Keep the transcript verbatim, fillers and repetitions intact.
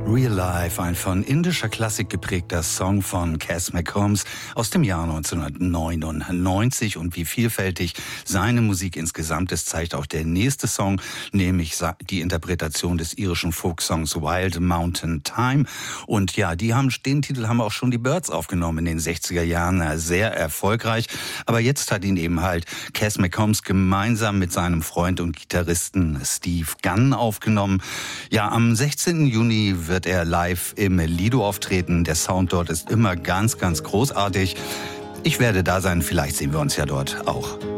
Real Life, ein von indischer Klassik geprägter Song von Cass McCombs aus dem Jahr neunzehnhundertneunundneunzig. Und wie vielfältig seine Musik insgesamt ist, zeigt auch der nächste Song, nämlich die Interpretation des irischen Folksongs Wild Mountain Thyme. Und ja, die haben, den Titel haben auch schon die Byrds aufgenommen in den sechziger Jahren, sehr erfolgreich. Aber jetzt hat ihn eben halt Cass McCombs gemeinsam mit seinem Freund und Gitarristen Steve Gunn aufgenommen. Ja, am sechzehnten Juni wird wird er live im Lido auftreten. Der Sound dort ist immer ganz, ganz großartig. Ich werde da sein, vielleicht sehen wir uns ja dort auch.